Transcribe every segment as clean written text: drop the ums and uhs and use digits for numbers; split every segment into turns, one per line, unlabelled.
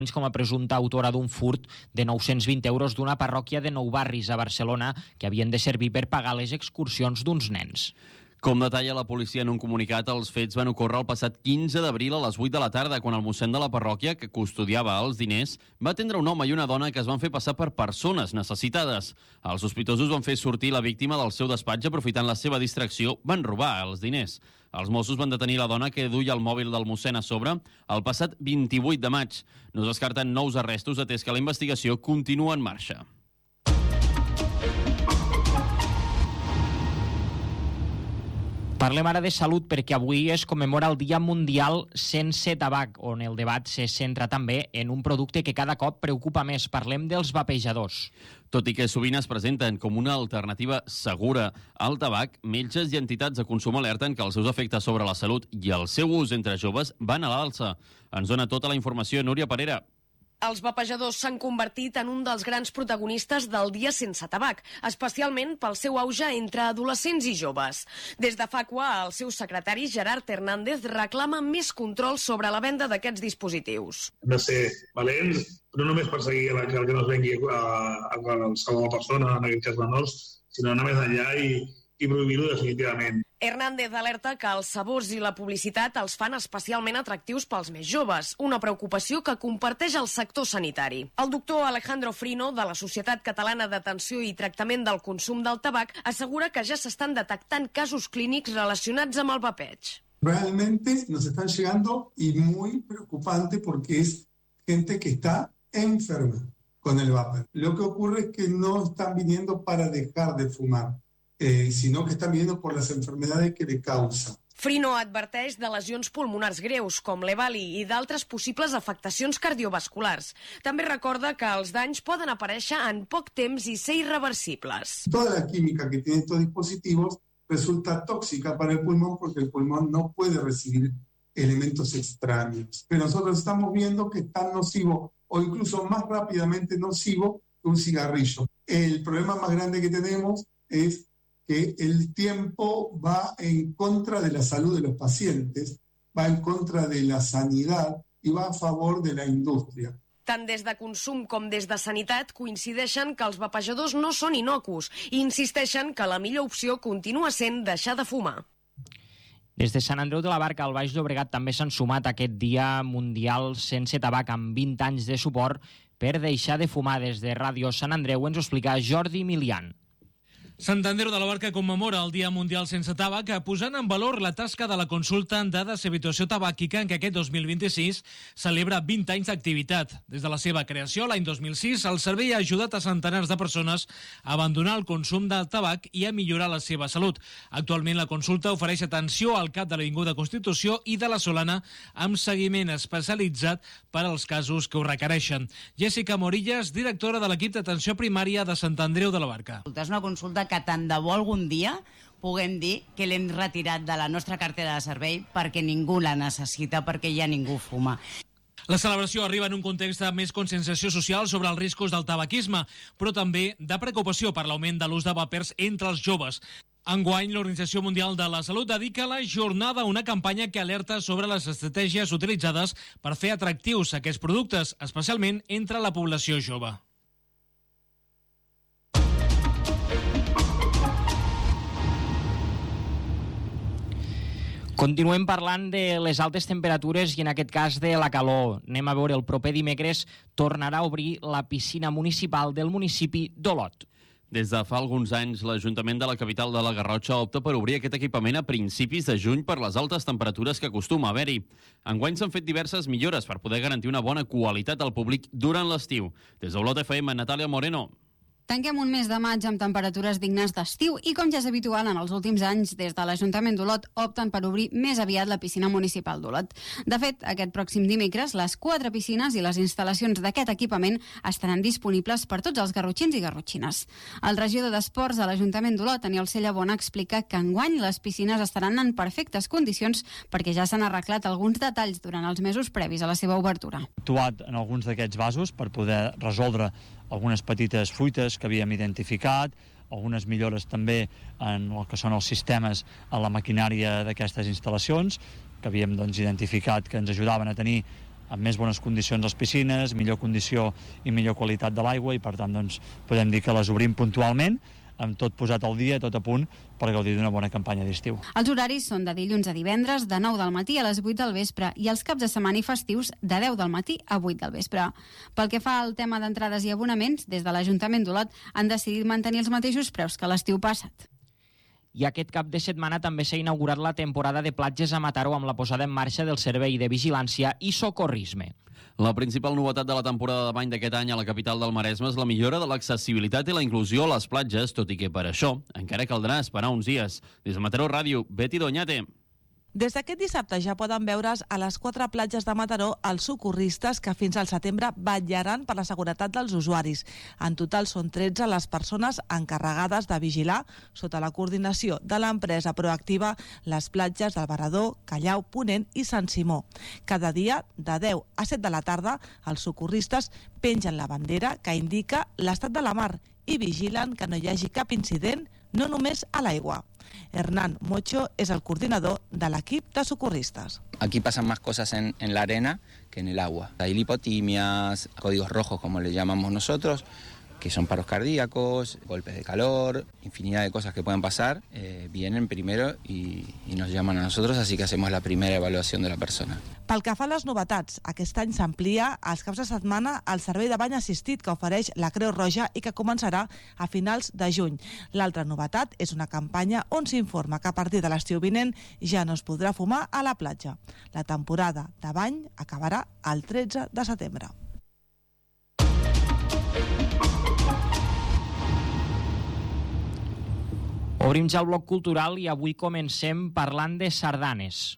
com a presumpta autora d'un furt de 920 euros d'una parròquia de Nou Barris a Barcelona que havien de servir per pagar les excursions d'uns nens.
Com detalla la policia en un comunicat, els fets van ocórrer el passat 15 d'abril a les 8 de la tarda, quan el mossèn de la parròquia, que custodiava els diners, va atendre un home i una dona que es van fer passar per persones necessitades. Els sospitosos van fer sortir la víctima del seu despatx aprofitant la seva distracció, van robar els diners. Els Mossos van detenir la dona que duia el mòbil del mossèn a sobre el passat 28 de maig. No es descarten nous arrestos, atès que la investigació continua en marxa.
Parlem ara de salut perquè avui es commemora el Dia Mundial Sense Tabac, on el debat se centra també en un producte que cada cop preocupa més. Parlem dels vapejadors.
Tot i que sovint es presenten com una alternativa segura al tabac, metges i entitats de consum alerten que els seus efectes sobre la salut i el seu ús entre joves van a l'alça. Ens dona tota la informació Núria Parera.
Els vapejadors s'han convertit en un dels grans protagonistes del Dia Sense Tabac, especialment pel seu auge entre adolescents i joves. Des de Facua, el seu secretari Gerard Hernández reclama més control sobre la venda d'aquests dispositius.
Hem de ser valents, no només perseguir el que no es vengui a qualsevol persona, en aquest cas menors, sinó anar més enllà i prohibir-ho definitivament.
Hernández alerta que els sabors i la publicitat els fan especialment atractius pels més joves, una preocupació que comparteix el sector sanitari. El doctor Alejandro Frino, de la Societat Catalana d'Atenció i Tractament del Consum del Tabac, assegura que ja s'estan detectant casos clínics relacionats amb el vapeig.
Realmente nos están llegando y muy preocupante porque es gente que está enferma con el vapor. Lo que ocurre es que no están viniendo para dejar de fumar, sino que están viniendo por las enfermedades que le causan.
Frino adverteix de lesions pulmonars greus, com l'EVALI, i d'altres possibles afectacions cardiovasculars. També recorda que els danys poden aparèixer en poc temps i ser irreversibles.
Toda la química que tienen estos dispositivos resulta tóxica para el pulmón porque el pulmón no puede recibir elementos extraños. Pero nosotros estamos viendo que es tan nocivo o incluso más rápidamente nocivo que un cigarrillo. El problema más grande que tenemos es que el tiempo va en contra de la salud de los pacientes, va en contra de la sanidad y va a favor de la industria.
Tant des de consum com des de sanitat coincideixen que els vapejadors no són innocus i insisteixen que la millor opció continua sent deixar de fumar.
Des de Sant Andreu de la Barca al Baix Llobregat també s'han sumat a aquest Dia Mundial Sense Tabac amb 20 anys de suport per deixar de fumar. Des de Ràdio Sant Andreu ens ho explica Jordi Milian.
Sant Andreu de la Barca commemora el Dia Mundial Sense Tabac posant en valor la tasca de la consulta en dades d'habituació tabàquica en què aquest 2026 celebra 20 anys d'activitat. Des de la seva creació, l'any 2006, el servei ha ajudat a centenars de persones a abandonar el consum del tabac i a millorar la seva salut. Actualment la consulta ofereix atenció al cap de l'Avinguda Constitució i de la Solana amb seguiment especialitzat per als casos que ho requereixen. Jessica Morillas, directora de l'equip d'atenció primària de Sant Andreu de la Barca.
És una consulta que tant de bo algun dia puguem dir que l'hem retirat de la nostra cartera de servei perquè ningú la necessita, perquè ja ningú fuma.
La celebració arriba en un context de més conscienciació social sobre els riscos del tabaquisme, però també de preocupació per l'augment de l'ús de vapers entre els joves. Enguany, l'Organització Mundial de la Salut dedica la jornada a una campanya que alerta sobre les estratègies utilitzades per fer atractius aquests productes, especialment entre la població jove.
Continuem parlant de les altes temperatures i en aquest cas de la calor. Anem a veure, el proper dimecres tornarà a obrir la piscina municipal del municipi d'Olot.
Des de fa alguns anys, l'Ajuntament de la capital de la Garrotxa opta per obrir aquest equipament a principis de juny per les altes temperatures que acostuma a haver-hi. Enguany s'han fet diverses millores per poder garantir una bona qualitat al públic durant l'estiu. Des d'Olot FM, Natàlia Moreno.
Tanquem un mes de maig amb temperatures dignes d'estiu i, com ja és habitual en els últims anys, des de l'Ajuntament d'Olot opten per obrir més aviat la piscina municipal d'Olot. De fet, aquest pròxim dimecres, les 4 piscines i les instal·lacions d'aquest equipament estaran disponibles per tots els garrotxins i garrotxines. El regidor d'Esports a l'Ajuntament d'Olot, Aniol Cellabona, explica que enguany les piscines estaran en perfectes condicions perquè ja s'han arreglat alguns detalls durant els mesos previs a la seva obertura.
Actuat en alguns d'aquests vasos per poder resoldre algunes petites fuites que havíem identificat, algunes millores també en el que són els sistemes en la maquinària d'aquestes instal·lacions, que havíem identificat que ens ajudaven a tenir amb més bones condicions les piscines, millor condició i millor qualitat de l'aigua, i per tant doncs, podem dir que les obrim puntualment, amb tot posat al dia, tot a punt, per gaudir d'una bona campanya d'estiu.
Els horaris són de dilluns a divendres, de 9 del matí a les 8 del vespre, i els caps de setmana i festius de 10 del matí a 8 del vespre. Pel que fa al tema d'entrades i abonaments, des de l'Ajuntament d'Olot han decidit mantenir els mateixos preus que l'estiu passat.
I aquest cap de setmana també s'ha inaugurat la temporada de platges a Mataró amb la posada en marxa del Servei de Vigilància i Socorrisme.
La principal novetat de la temporada de bany d'aquest any a la capital del Maresme és la millora de l'accessibilitat i la inclusió a les platges, tot i que per això encara caldrà esperar uns dies. Des de Mataró Ràdio, Betty Doñate.
Des d'aquest dissabte ja poden veure's a les 4 platges de Mataró els socorristes que fins al setembre vetllaran per la seguretat dels usuaris. En total són 13 les persones encarregades de vigilar, sota la coordinació de l'empresa Proactiva, les platges del Barador, Callau, Ponent i Sant Simó. Cada dia, de 10 a 7 de la tarda, els socorristes pengen la bandera que indica l'estat de la mar i vigilen que no hi hagi cap incident, no només a l'aigua. Hernán Mocho es el coordinador de l'equip de socorristas.
Aquí pasan más cosas en la arena que en el agua. Hay lipotimias, códigos rojos como le llamamos nosotros, que son paros cardíacos, golpes de calor, infinidad de cosas que pueden pasar, vienen primero y nos llaman a nosotros, así que hacemos la primera evaluación de la persona.
Pel que fa a les novetats, aquest any s'amplia als caps de setmana el servei de bany assistit que ofereix la Creu Roja i que començarà a finals de juny. L'altra novetat és una campanya on s'informa que a partir de l'estiu vinent ja no es podrà fumar a la platja. La temporada de bany acabarà el 13 de setembre.
Obrim ja el bloc cultural i avui comencem parlant de sardanes.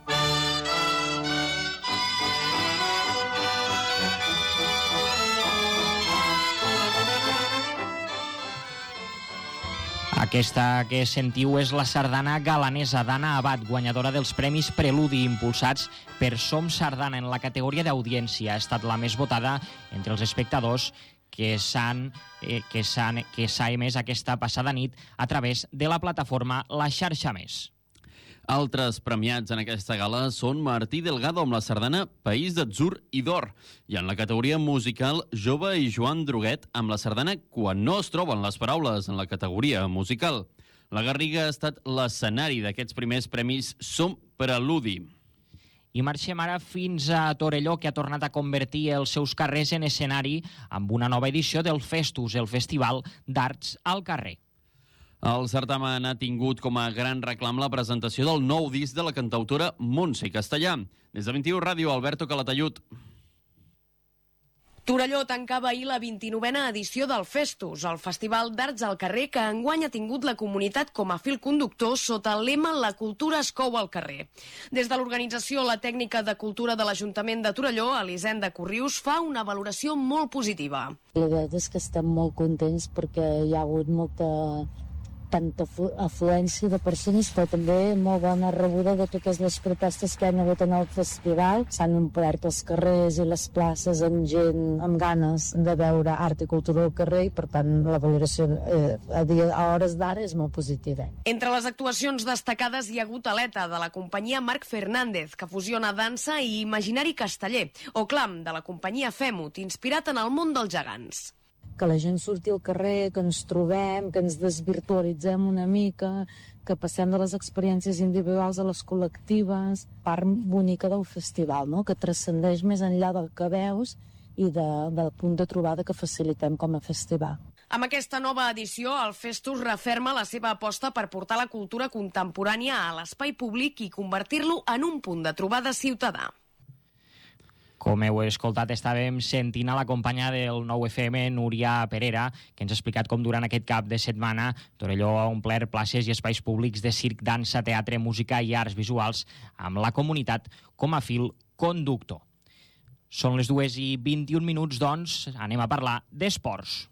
Aquesta que sentiu és la sardana galanesa d'Anna Abad, guanyadora dels Premis Preludi impulsats per Som Sardana en la categoria d'audiència. Ha estat la més votada entre els espectadors que s'ha emès aquesta passada nit a través de la plataforma La Xarxa Més.
Altres premiats en aquesta gala són Martí Delgado amb la sardana País d'Atzur i d'Or i en la categoria musical Jove i Joan Droguet amb la sardana Quan no es troben les paraules en la categoria musical. La Garriga ha estat l'escenari d'aquests primers premis Som Preludi.
I marxem ara fins a Torelló, que ha tornat a convertir els seus carrers en escenari amb una nova edició del Festus, el Festival d'Arts al Carrer.
El certamen ha tingut com a gran reclam la presentació del nou disc de la cantautora Montse Castellà. Des de 21 Ràdio, Alberto Calatayud.
Torelló tancava ahir la 29a edició del Festus, el Festival d'Arts al Carrer, que enguany ha tingut la comunitat com a fil conductor sota el lema La cultura es cou al carrer. Des de l'organització, la tècnica de cultura de l'Ajuntament de Torelló, Elisenda Corrius, fa una valoració molt positiva.
La veritat és que estem molt contents perquè hi ha hagut tanta afluència de persones, però també molt bona rebuda de totes les propostes que han hagut en el festival. S'han omplert els carrers i les places amb gent amb ganes de veure art i cultura al carrer i, per tant, la valoració a hores d'ara és molt positiva.
Entre les actuacions destacades hi ha hagut Aleta, de la companyia Marc Fernández, que fusiona dansa i imaginari casteller, o Clam, de la companyia Femut, inspirat en el món dels gegants.
Que la gent surti al carrer, que ens trobem, que ens desvirtualitzem una mica, que passem de les experiències individuals a les col·lectives, part bonica del festival, no? Que transcendeix més enllà del que veus i del punt de trobada que facilitem com a festival.
Amb aquesta nova edició, el Festus referma la seva aposta per portar la cultura contemporània a l'espai públic i convertir-lo en un punt de trobada ciutadà.
Com heu escoltat, estàvem sentint a la companya del 9FM, Núria Perera, que ens ha explicat com durant aquest cap de setmana Torelló ha omplert places i espais públics de circ, dansa, teatre, música i arts visuals amb la comunitat com a fil conductor. Són les 2:21, doncs, anem a parlar d'esports.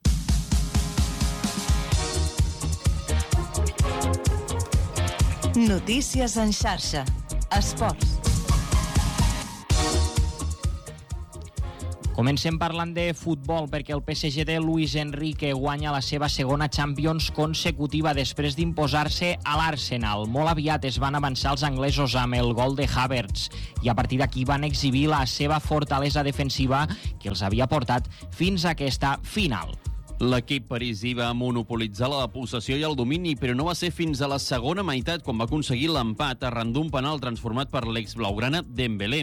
Notícies en xarxa. Esports.
Comencem parlant de futbol perquè el PSG de Luis Enrique guanya la seva segona Champions consecutiva després d'imposar-se a l'Arsenal. Molt aviat es van avançar els anglesos amb el gol de Havertz i a partir d'aquí van exhibir la seva fortalesa defensiva que els havia portat fins a aquesta final.
L'equip parisí va monopolitzar la possessió i el domini, però no va ser fins a la segona meitat quan va aconseguir l'empat arran d'un penal transformat per l'ex-blaugrana Dembélé.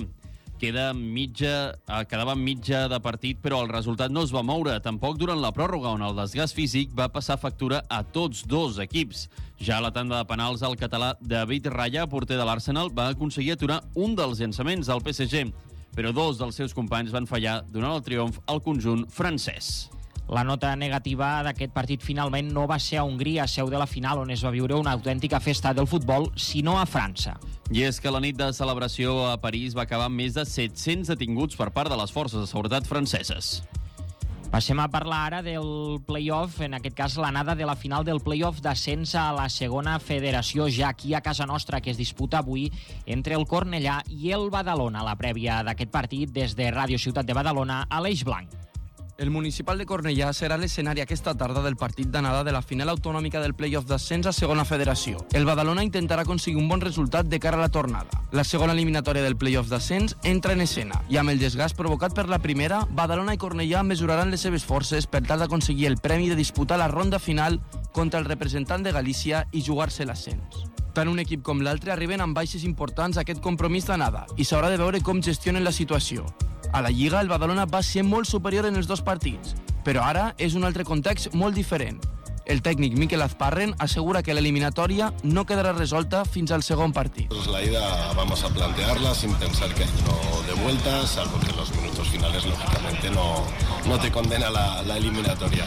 Quedava mitja de partit, però el resultat no es va moure, tampoc durant la pròrroga, on el desgast físic va passar factura a tots dos equips. Ja a la tanda de penals, el català David Raya, porter de l'Arsenal, va aconseguir aturar un dels llançaments del PSG, però dos dels seus companys van fallar donant el triomf al conjunt francès.
La nota negativa d'aquest partit finalment no va ser a Hongria, seu de la final, on es va viure una autèntica festa del futbol, sinó a França.
I és que la nit de celebració a París va acabar amb més de 700 detinguts per part de les forces de seguretat franceses.
Passem a parlar ara del play-off, en aquest cas l'anada de la final del play-off d'ascens a la segona federació, ja aquí a casa nostra, que es disputa avui entre el Cornellà i el Badalona. La prèvia d'aquest partit des de Ràdio Ciutat de Badalona, Aleix Blanc.
El municipal de Cornellà serà l'escenari aquesta tarda del partit d'anada de la final autonòmica del play-off d'ascens a segona federació. El Badalona intentarà aconseguir un bon resultat de cara a la tornada. La segona eliminatòria del play-off d'ascens entra en escena i amb el desgast provocat per la primera, Badalona i Cornellà mesuraran les seves forces per tal d'aconseguir el premi de disputar la ronda final contra el representant de Galícia i jugar-se l'ascens. Tant un equip com l'altre arriben amb baixes importants a aquest compromís d'anada i s'haurà de veure com gestionen la situació. A la Lliga, el Badalona va ser molt superior en els dos partits, però ara és un altre context molt diferent. El tècnic Mikel Azparren assegura que la eliminatoria no quedará resolta fins al segon partit.
La ida vamos a plantearla sin pensar que hay uno de vuelta, salvo que en los minutos finales lógicamente no te condena la eliminatoria.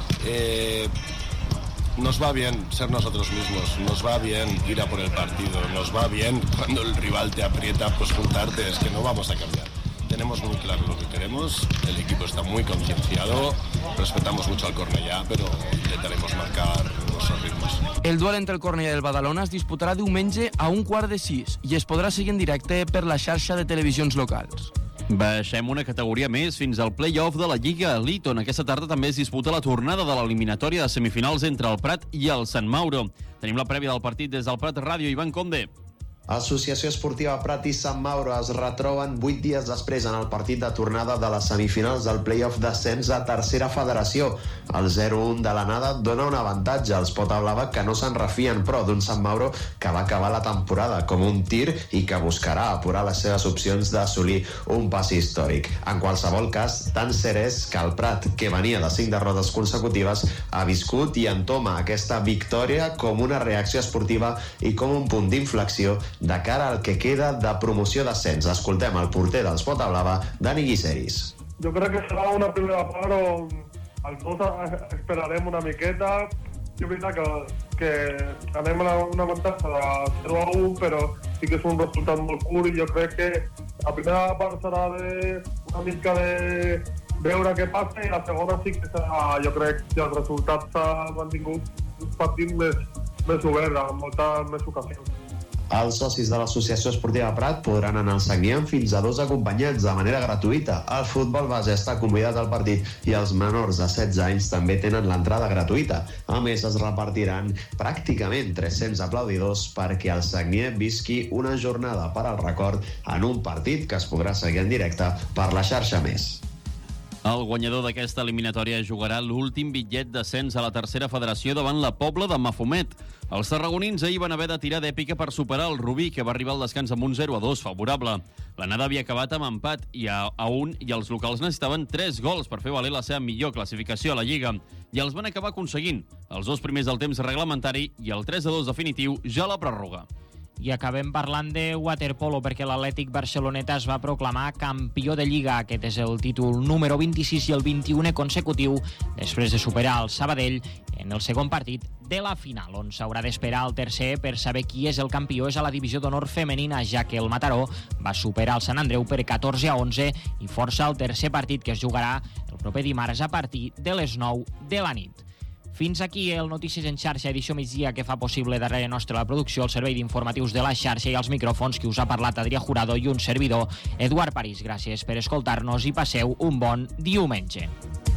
Nos va bien ser nosotros mismos, nos va bien ir a por el partido, nos va bien cuando el rival te aprieta, pues juntarte, es que no vamos a cambiar. Tenemos muy claro lo que queremos, el equipo está muy concienciado, respetamos mucho al Cornellà, pero intentaremos marcar nuestros ritmos.
El duel entre el Cornellà i el Badalona es disputarà diumenge a 5:45 i es podrà seguir en directe per la xarxa de televisions locals.
Baixem una categoria més fins al play-off de la Lliga Elite, on aquesta tarda també es disputa la tornada de l'eliminatòria de semifinals entre el Prat i el Sant Mauro. Tenim la prèvia del partit des del Prat Ràdio, Ivan Conde.
Associació Esportiva Prat i Sant Mauro es retroben 8 dies després en el partit de tornada de les semifinals del play-off d'ascens a tercera federació. El 0-1 de l'anada dona un avantatge als Potablava, que no se'n refien, però d'un Sant Mauro que va acabar la temporada com un tir i que buscarà apurar les seves opcions d'assolir un pas històric. En qualsevol cas, tan cert és que el Prat, que venia de 5 derrotes consecutives, ha viscut i entoma aquesta victòria com una reacció esportiva i com un punt d'inflexió de cara al que queda de promoció d'ascens. Escoltem el porter dels Potablava, Dani Guiseris.
Jo crec que serà una primera part on els dos esperarem una miqueta. Jo veritat que anem a una avantatge de 0-1, però sí que és un resultat molt curt i jo crec que la primera part serà una mica de veure què passa i la segona sí que serà, jo crec, que els resultats s'han mantingut un partit més obert, amb moltes més ocasions.
Els socis de l'Associació Esportiva Prat podran anar al Sagnian fins a 2 acompanyats de manera gratuïta. El futbol base està convidat al partit i els menors de 16 anys també tenen l'entrada gratuïta. A més, es repartiran pràcticament 300 aplaudidors perquè el Sagnian visqui una jornada per al record en un partit que es podrà seguir en directe per la xarxa Més.
El guanyador d'aquesta eliminatòria jugarà l'últim bitllet d'ascens a la tercera federació davant la Pobla de Mafumet. Els tarragonins ahir van haver de tirar d'èpica per superar el Rubí, que va arribar al descans amb un 0-2 favorable. L'anada havia acabat amb empat a 1 i els locals necessitaven 3 gols per fer valer la seva millor classificació a la Lliga. I els van acabar aconseguint, els 2 primers del temps reglamentari i el 3-2 definitiu ja a la pròrroga.
I acabem parlant de waterpolo perquè l'Atlètic Barceloneta es va proclamar campió de Lliga. Aquest és el títol número 26 i el 21è consecutiu després de superar el Sabadell en el segon partit de la final, on s'haurà d'esperar el tercer per saber qui és el campió. És a la divisió d'honor femenina, ja que el Mataró va superar el Sant Andreu per 14-11 i força el tercer partit, que es jugarà el proper dimarts a partir de les 9 de la nit. Fins aquí el Notícies en xarxa, edició migdia, que fa possible darrere nostra la producció, el servei d'informatius de la xarxa i els micròfons qui us ha parlat Adrià Jurado i un servidor, Eduard París. Gràcies per escoltar-nos i passeu un bon diumenge.